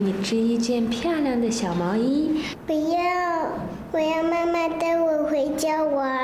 你织一件漂亮的小毛衣。 不要，我要妈妈带我回家玩。